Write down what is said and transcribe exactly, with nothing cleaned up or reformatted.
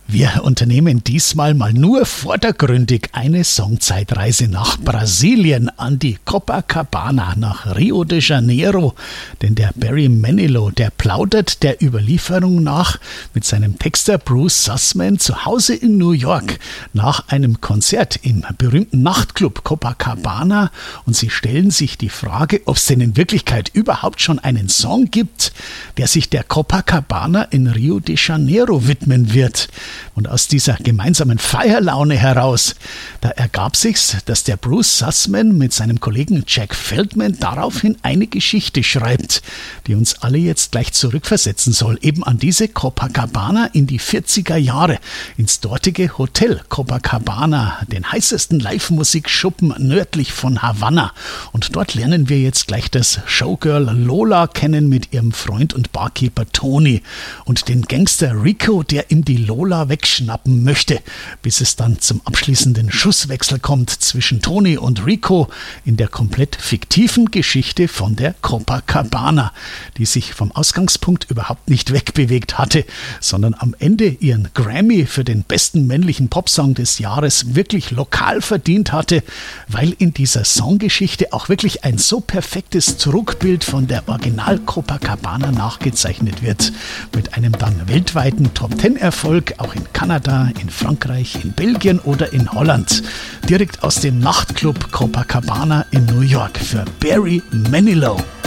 Wir unternehmen diesmal mal nur vordergründig eine Songzeitreise nach Brasilien an die Copacabana, nach Rio de Janeiro. Denn der Barry Manilow, der plaudert der Überlieferung nach mit seinem Texter Bruce Sussman zu Hause in New York nach einem Konzert im berühmten Nachtclub Copacabana. Und sie stellen sich die Frage, ob es denn in Wirklichkeit überhaupt schon einen Song gibt, der sich der Copacabana in Rio de Janeiro widmen wird. Und aus dieser gemeinsamen Feierlaune heraus, da ergab sich's, dass der Bruce Sussman mit seinem Kollegen Jack Feldman daraufhin eine Geschichte schreibt, die uns alle jetzt gleich zurückversetzen soll, eben an diese Copacabana in die vierziger Jahre, ins dortige Hotel Copacabana, den heißesten Live-Musikschuppen nördlich von Havanna. Und dort lernen wir jetzt gleich das Showgirl Lola kennen mit ihrem Freund und Barkeeper Tony und den Gangster Rico, der ihm die Lola wegschnappen möchte, bis es dann zum abschließenden Schusswechsel kommt zwischen Tony und Rico in der komplett fiktiven Geschichte von der Copacabana, die sich vom Ausgangspunkt überhaupt nicht wegbewegt hatte, sondern am Ende ihren Grammy für den besten männlichen Popsong des Jahres wirklich lokal verdient hatte, weil in dieser Songgeschichte auch wirklich ein so perfektes Trugbild von der Original Copacabana nachgezeichnet wird, mit einem dann weltweiten Top-Ten-Erfolg auch in Kanada, in Frankreich, in Belgien oder in Holland. Direkt aus dem Nachtclub Copacabana in New York für Barry Manilow.